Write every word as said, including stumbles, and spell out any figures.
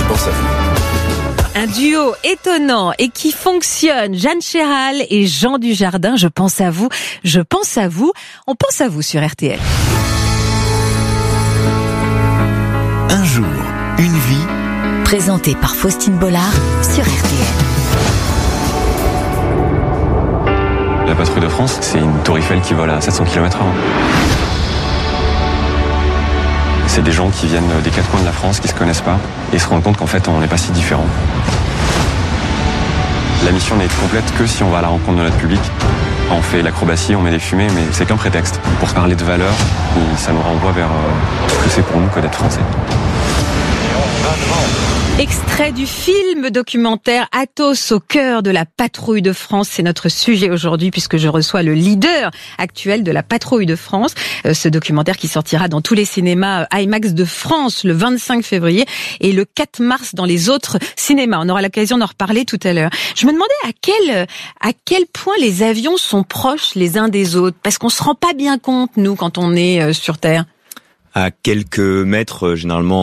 pense à vous. Un duo étonnant et qui fonctionne. Jeanne Chéral et Jean Dujardin. Je pense à vous. Je pense à vous. On pense à vous sur R T L. Un jour, une vie. Présenté par Faustine Bollard sur R T L. La patrouille de France, c'est une tour Eiffel qui vole à sept cents kilomètres heure. C'est des gens qui viennent des quatre coins de la France, qui se connaissent pas, et se rendent compte qu'en fait, on n'est pas si différents. La mission n'est complète que si on va à la rencontre de notre public. On fait l'acrobatie, on met des fumées, mais c'est qu'un prétexte pour parler de valeurs, et ça nous renvoie vers euh, ce que c'est pour nous que d'être français. Extrait du film documentaire Athos au cœur de la patrouille de France. C'est notre sujet aujourd'hui puisque je reçois le leader actuel de la patrouille de France. Euh, ce documentaire qui sortira dans tous les cinémas IMAX de France le vingt-cinq février et le quatre mars dans les autres cinémas. On aura l'occasion d'en reparler tout à l'heure. Je me demandais à quel, à quel point les avions sont proches les uns des autres. Parce qu'on se rend pas bien compte, nous, quand on est euh, sur Terre. À quelques mètres, généralement,